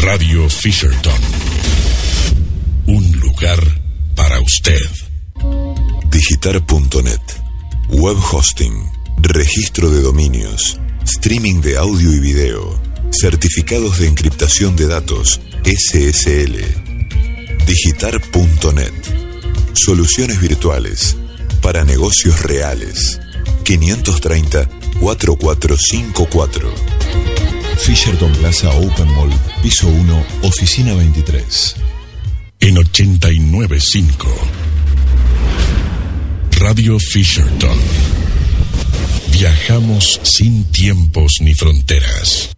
Radio Fisherton. Un lugar para usted. Digitar.net. Web hosting, registro de dominios, streaming de audio y video, certificados de encriptación de datos, SSL. Digitar.net. Soluciones virtuales para negocios reales. 530-4454. Fisherton Plaza Open Mall, piso 1, oficina 23. En 89.5. Radio Fisherton. Viajamos sin tiempos ni fronteras.